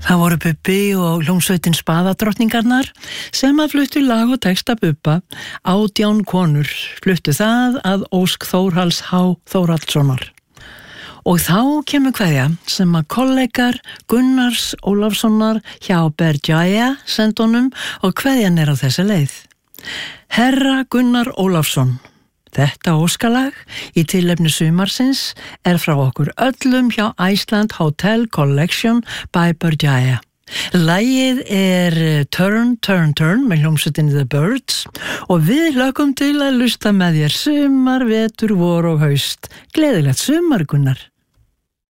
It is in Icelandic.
Það voru Bubbi og hljómsveitin Spaðadrottningarnar sem að fluttu lag og texta Bubba. 18 konur fluttu það að ósk Þórhalls H. Þórhallssonar. Og þá kemur kveðja sem að kollegar Gunnars Ólafssonar hjá Berjaya sendunum og kveðjan á þessa leið. Herra Gunnar Ólafsson, þetta óskalag í tilefni sumarsins frá okkur öllum hjá Iceland Hotel Collection by Berjaya. Lagið Turn, Turn, Turn með hljómsveitinni The Birds og við hlökkum til að hlusta með þér sumar, vetur, vor og haust. Gleðilegt sumar, Gunnar.